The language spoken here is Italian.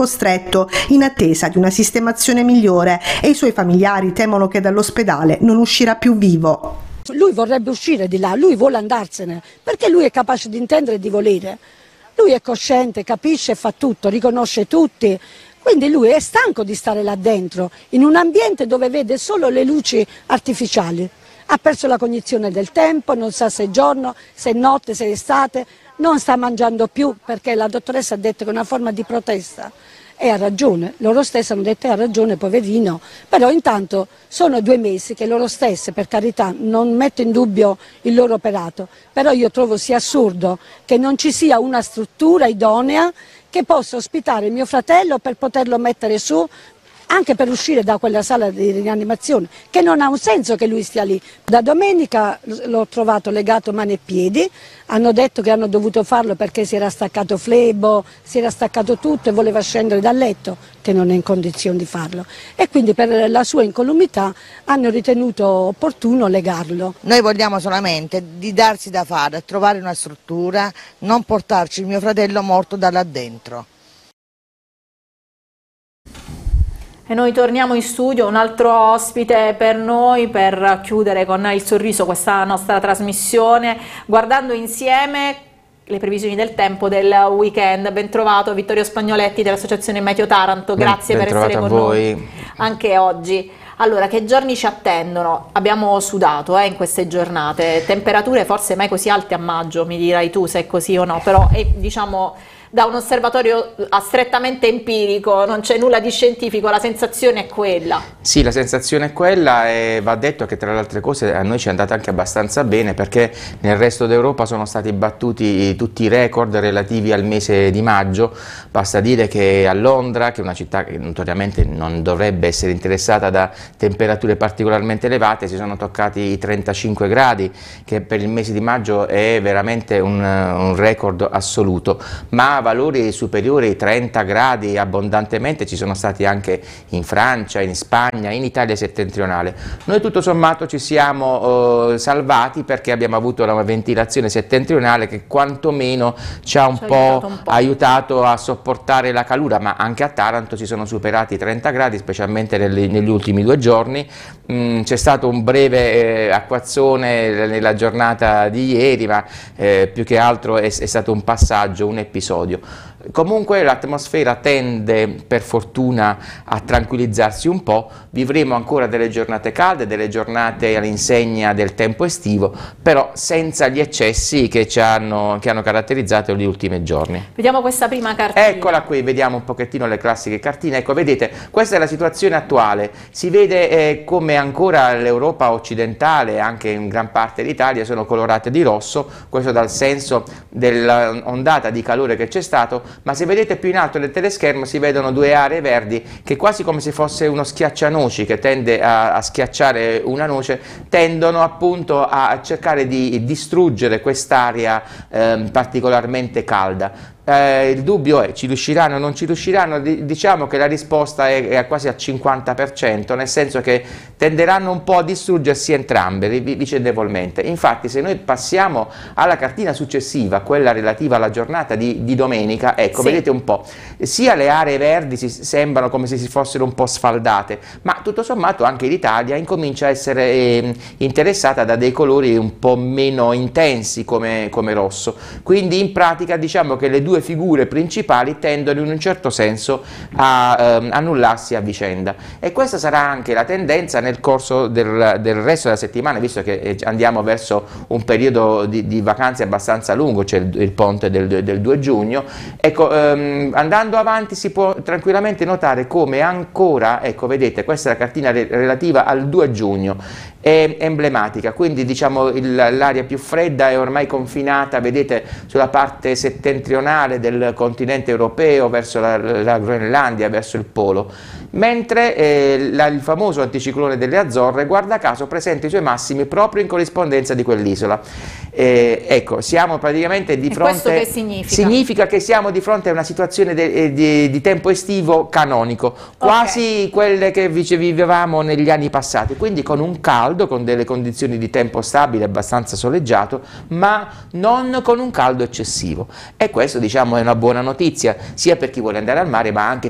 costretto in attesa di una sistemazione migliore e i suoi familiari temono che dall'ospedale non uscirà più vivo. Lui vorrebbe uscire di là, lui vuole andarsene, perché lui è capace di intendere e di volere. Lui è cosciente, capisce e fa tutto, riconosce tutti. Quindi lui è stanco di stare là dentro, in un ambiente dove vede solo le luci artificiali. Ha perso la cognizione del tempo, non sa se è giorno, se è notte, se è estate, non sta mangiando più perché la dottoressa ha detto che è una forma di protesta. E ha ragione, loro stessi hanno detto ha ragione poverino, però intanto sono 2 mesi che loro stesse, per carità, non metto in dubbio il loro operato, però io trovo sia assurdo che non ci sia una struttura idonea che possa ospitare mio fratello per poterlo mettere su, anche per uscire da quella sala di rianimazione, che non ha un senso che lui stia lì. Da domenica l'ho trovato legato mani e piedi, hanno detto che hanno dovuto farlo perché si era staccato flebo, si era staccato tutto e voleva scendere dal letto, che non è in condizione di farlo. E quindi per la sua incolumità hanno ritenuto opportuno legarlo. Noi vogliamo solamente di darsi da fare, trovare una struttura, non portarci il mio fratello morto da là dentro. E noi torniamo in studio, un altro ospite per noi per chiudere con il sorriso questa nostra trasmissione, guardando insieme le previsioni del tempo del weekend. Ben trovato Vittorio Spagnoletti dell'Associazione Meteo Taranto, grazie per essere con noi anche oggi. Allora, che giorni ci attendono? Abbiamo sudato in queste giornate, temperature forse mai così alte a maggio, mi dirai tu se è così o no, però diciamo da un osservatorio strettamente empirico, non c'è nulla di scientifico, la sensazione è quella. Sì, la sensazione è quella e va detto che tra le altre cose a noi ci è andata anche abbastanza bene perché nel resto d'Europa sono stati battuti tutti i record relativi al mese di maggio. Basta dire che a Londra, che è una città che notoriamente non dovrebbe essere interessata da temperature particolarmente elevate, si sono toccati i 35 gradi, che per il mese di maggio è veramente un record assoluto, ma valori superiori ai 30 gradi abbondantemente ci sono stati anche in Francia, in Spagna, in Italia settentrionale. Noi tutto sommato ci siamo salvati perché abbiamo avuto una ventilazione settentrionale che quantomeno ci ha un po' aiutato a sopportare la calura, ma anche a Taranto si sono superati i 30 gradi, specialmente negli ultimi 2 giorni. C'è stato un breve acquazzone nella giornata di ieri, ma più che altro è stato un passaggio, un episodio. Comunque l'atmosfera tende per fortuna a tranquillizzarsi un po', vivremo ancora delle giornate calde, delle giornate all'insegna del tempo estivo, però senza gli eccessi che hanno caratterizzato gli ultimi giorni. Vediamo questa prima cartina. Eccola qui, vediamo un pochettino le classiche cartine. Ecco, vedete, questa è la situazione attuale, si vede come ancora l'Europa occidentale, anche in gran parte d'Italia, sono colorate di rosso, questo dal senso dell'ondata di calore che c'è stato, ma se vedete più in alto nel teleschermo si vedono 2 aree verdi che quasi come se fosse uno schiaccianoci che tende a schiacciare una noce, tendono appunto a cercare di distruggere quest'area particolarmente calda. Il dubbio è: ci riusciranno o non ci riusciranno? Diciamo che la risposta è quasi al 50%, nel senso che tenderanno un po' a distruggersi entrambe vicendevolmente. Infatti, se noi passiamo alla cartina successiva, quella relativa alla giornata di domenica, ecco, sì, vedete un po', sia le aree verdi sembrano come se si fossero un po' sfaldate, ma tutto sommato anche l'Italia incomincia a essere interessata da dei colori un po' meno intensi come rosso. Quindi in pratica diciamo che le 2 figure principali tendono in un certo senso a annullarsi a vicenda, e questa sarà anche la tendenza nel corso del resto della settimana, visto che andiamo verso un periodo di vacanze abbastanza lungo, c'è il ponte del 2 giugno. Ecco, andando avanti si può tranquillamente notare come ancora, ecco vedete, questa è la cartina relativa al 2 giugno, è emblematica, quindi diciamo l'area più fredda è ormai confinata, vedete, sulla parte settentrionale del continente europeo, verso la Groenlandia, verso il polo, mentre il famoso anticiclone delle Azzorre, guarda caso, presenta i suoi massimi proprio in corrispondenza di quell'isola. Ecco, siamo praticamente di fronte... Questo che significa? Significa che siamo di fronte a una situazione di tempo estivo canonico, quasi quelle che vivevamo negli anni passati, quindi con un caldo, con delle condizioni di tempo stabile, abbastanza soleggiato, ma non con un caldo eccessivo. E questo, diciamo, è una buona notizia, sia per chi vuole andare al mare, ma anche